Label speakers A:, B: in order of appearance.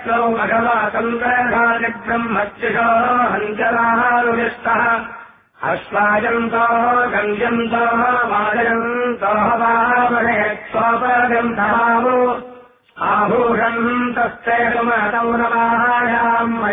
A: तत्सौ भगवातन्द्रघातिब्रह्मत्युषो हञ्जरारुष्टः अश्वायन्तोः गञ्जन्तोः वादयन्तोः वामहे स्वपगन्धावो आभूषन्तस्ते सुमतौ नमायाम्